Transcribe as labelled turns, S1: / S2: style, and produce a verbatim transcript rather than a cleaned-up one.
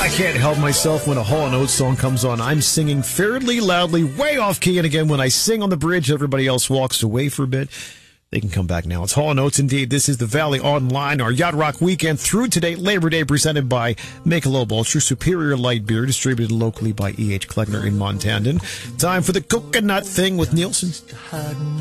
S1: can't help myself when a Hall and Oates song comes on. I'm singing fairly loudly, way off key, and again, when I sing on the bridge, everybody else walks away for a bit. They can come back now. It's Hall and Oates indeed. This is the Valley Online, our Yacht Rock weekend through today, Labor Day, presented by Michelob Ultra, superior light beer, distributed locally by E H. Klegner in Montandon. Time for the coconut thing with Nielsen.